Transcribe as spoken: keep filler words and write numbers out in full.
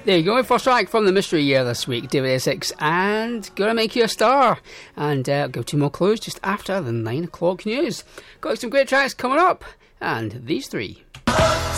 There you go, first track from the Mystery Year this week, David Essex and Gonna Make You a Star. And uh, I'll give two more clues just after the nine o'clock news. Got some great tracks coming up, and these three.